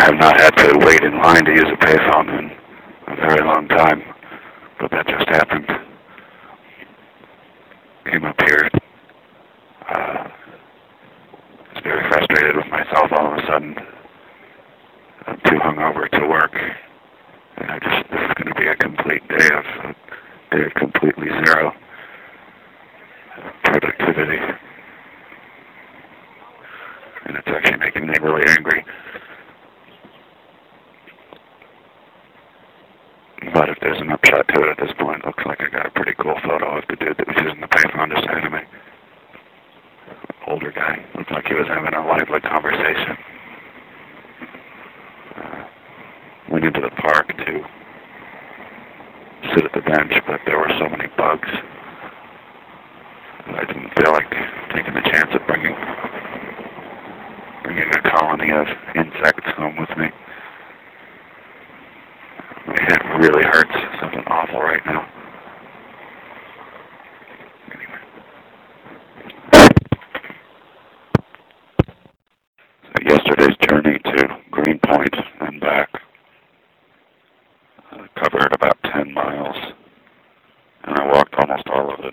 have not had to wait in line to use a payphone in a very long time, but that just happened. Came up here. Was very frustrated with myself all of a sudden. I'm too hungover to work. And this is going to be a complete day of completely zero productivity. And it's actually making me really angry. But if there's an upshot to it at this point, it looks like I got a pretty cool photo of the dude that was using the payphone to say to me. Older guy. Looked like he was having a lively conversation. Went into the park to sit at the bench, but there were so many bugs that I didn't feel like taking the chance of bringing a colony of insects home with me. My head really hurts. Something awful right now. Anyway. So yesterday's journey to Greenpoint and back covered about 10 miles, and I walked almost all of it.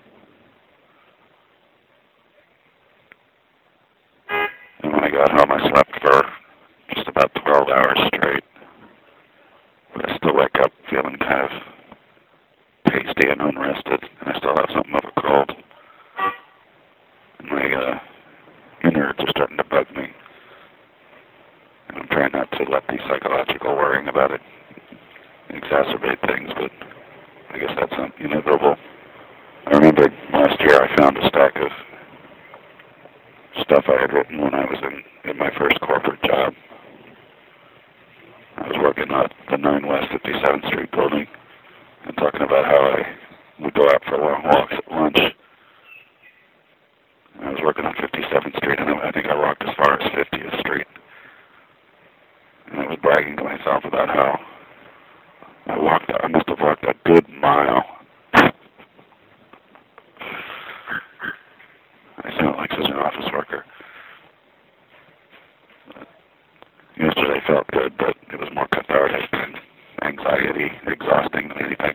And when I got home, I slept for just about 12 hours straight. But I still wake up feeling kind of pasty and unrested, and I still have something of a cold. And my innards are starting to bug me. And I'm trying not to let the psychological worrying about it exacerbate things, but I guess that's inevitable. I remember last year I found a stack of stuff I had written when I was in my first corporate job. I was working at the 9 West 57th Street building and talking about how I would go out for long walks at lunch. I was working on 57th Street, and I think I walked as far as 50th Street. And I was bragging to myself about how I must have walked a good mile. I sound like such an office worker. Yesterday felt good, but it was more cathartic and anxiety, exhausting than anything.